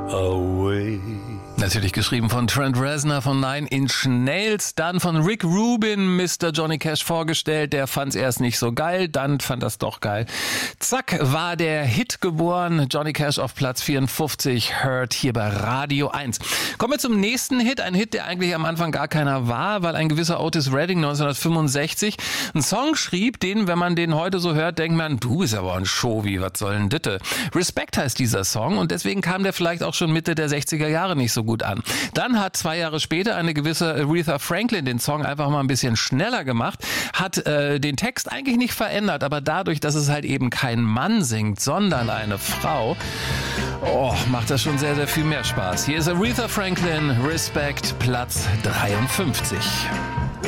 away. Natürlich geschrieben von Trent Reznor von Nine Inch Nails, dann von Rick Rubin, Mr. Johnny Cash vorgestellt, der fand es erst nicht so geil, dann fand das doch geil. Zack, war der Hit geboren, Johnny Cash auf Platz 54, Heard hier bei Radio 1. Kommen wir zum nächsten Hit, ein Hit, der eigentlich am Anfang gar keiner war, weil ein gewisser Otis Redding 1965 einen Song schrieb, den, wenn man den heute so hört, denkt man, du bist aber ein Showy, was soll denn Ditte? Respect heißt dieser Song und deswegen kam der vielleicht auch schon Mitte der 60er Jahre nicht so gut an. Dann hat 2 Jahre später eine gewisse Aretha Franklin den Song einfach mal ein bisschen schneller gemacht, hat den Text eigentlich nicht verändert, aber dadurch, dass es halt eben kein Mann singt, sondern eine Frau, macht das schon sehr, sehr viel mehr Spaß. Hier ist Aretha Franklin, Respect, Platz 53.